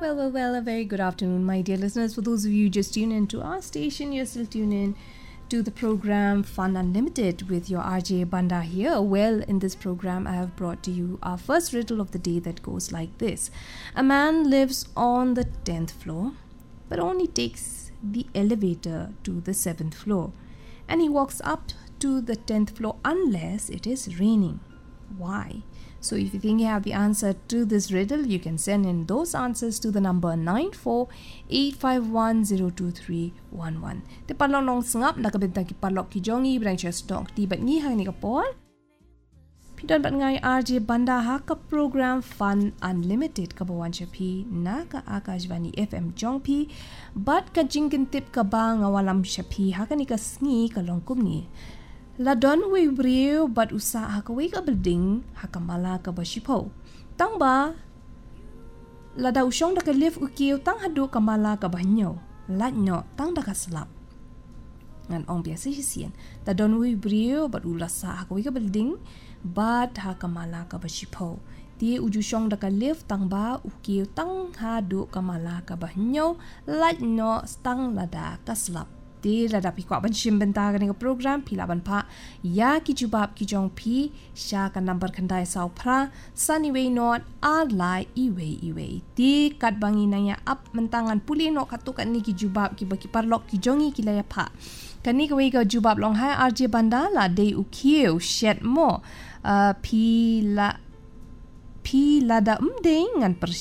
Well, a very good afternoon, my dear listeners. For those of you just tuned in to our station, you're still tuned in to the program Fun Unlimited with your RJ Banda here. Well, in this program, I have brought to you our first riddle of the day that goes like this. A man lives on the 10th floor, but only takes the elevator to the 7th floor. And he walks up to the 10th floor unless it is raining. Why? So if you think you have the answer to this riddle, you can send in those answers to the number 9485102311. Te palong nong sengap nakabintang ki palok ki jongi brang chestok ti bat ni hang ni kapol. Pidon bat ngai RJ Banda ha ka program Fun Unlimited ka bawan chapi na ka Akashvani FM jongpi bat ka jingkin tip ka ba ngawalam chapi ha ka ni ka sngi ka longkum ni. La don we brio but usa ha ka we ka building ha ka mala ka bashipo. Tang ba la da usong da ka live ukiu tang hadu ka mala ka banyo. La nyo tang da ka slap. Ngan ong biasa sisian. Da don we brio but ulasa ha ka we ka building but ha ka mala ka bashipo. Ti ujusong da ka live tang ba ukiu tang hadu ka mala ka banyo. La nyo tang la da ka slap. Di ladapi ko aban shimbenta ka program pilaban pa ya ki jubab ki jong pi sya ka number kandai saw pra saniway not alai iwe di kat bangi naya up mentangan puli no katukan ni ki jubab ki baki parlok ki jongi ki laya pa kani ka we ka jubab long hai RJ Banda la de ukiu shed mo pi la da ngan